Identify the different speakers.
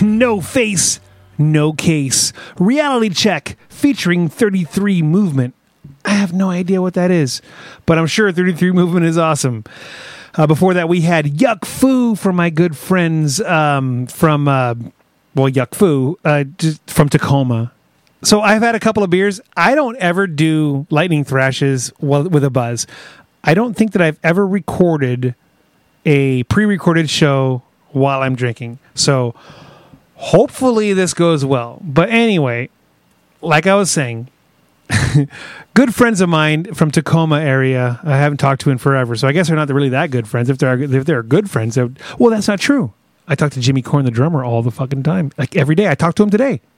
Speaker 1: No Face, No Case. Reality Check featuring 33 Movement. I have no idea what that is, but I'm sure 33 Movement is awesome. Before that, we had Yuck Fu from my good friends Yuck Fu just from Tacoma. So I've had a couple of beers. I don't ever do lightning thrashes with a buzz. I don't think that I've ever recorded a pre-recorded show while I'm drinking. So hopefully this goes well. But anyway, like I was saying, good friends of mine from Tacoma area. I haven't talked to in forever, so I guess they're not really that good friends. If they're good friends, well, that's not true. I talk to Jimmy Corn, the drummer, all the fucking time, like every day. I talked to him today.